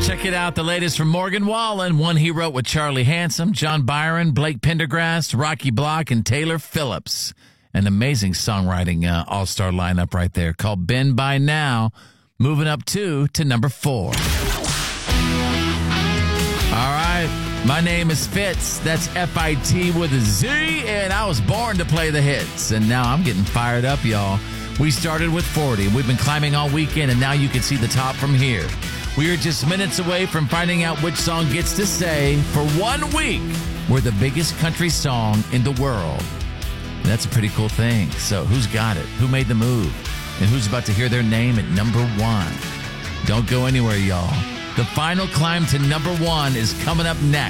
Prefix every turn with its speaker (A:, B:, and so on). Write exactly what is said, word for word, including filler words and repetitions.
A: Check it out. The latest from Morgan Wallen. One he wrote with Charlie Handsome, John Byron, Blake Pendergrass, Rocky Block, and Taylor Phillips. An amazing songwriting uh, all-star lineup right there called Bend By Now. Moving up two to number four. All right. My name is Fitz. That's F I T with a Z. And I was born to play the hits. And now I'm getting fired up, y'all. We started with forty. We've been climbing all weekend, and now you can see the top from here. We are just minutes away from finding out which song gets to say, for one week, we're the biggest country song in the world. And that's a pretty cool thing. So who's got it? Who made the move? And who's about to hear their name at number one? Don't go anywhere, y'all. The final climb to number one is coming up next.